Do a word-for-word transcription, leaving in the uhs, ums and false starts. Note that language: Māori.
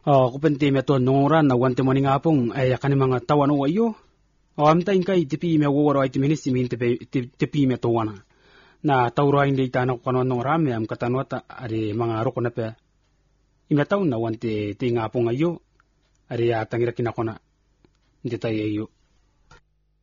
Oh, kupente me to nongoran na wante moni ngapong ay yakani mga tawan o ayo. O amtain kai tipi me woro ay timinisi min tipi tipi me to wana. Na tawro ay hindi tanong kano nong rame am katanwata ari mga roko na pe. Imataw na wante ti ngapong ayo. Ari atangira kinakona. Hindi tayo ayo.